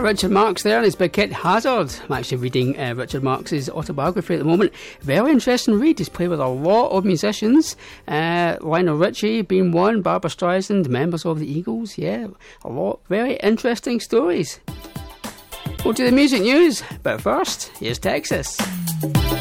Richard Marx there and his big hit Hazard. I'm actually reading Richard Marx's autobiography at the moment. Very interesting read. He's played with a lot of musicians. Lionel Richie being one, Barbra Streisand, members of the Eagles. Yeah, a lot. Very interesting stories. We'll do the music news, but first, here's Texas.